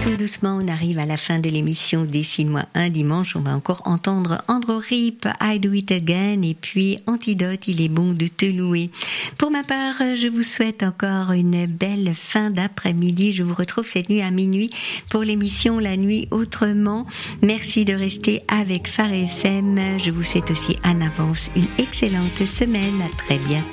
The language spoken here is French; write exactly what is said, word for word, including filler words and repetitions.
tout doucement, on arrive à la fin de l'émission Dessine-moi un dimanche. On va encore entendre Andrew Rip, I Do It Again, et puis Antidote, il est bon de te louer. Pour ma part, je vous souhaite encore une belle fin d'après-midi. Je vous retrouve cette nuit à minuit pour l'émission La Nuit Autrement. Merci de rester avec Phare F M. Je vous souhaite aussi en avance une excellente semaine. À très bientôt.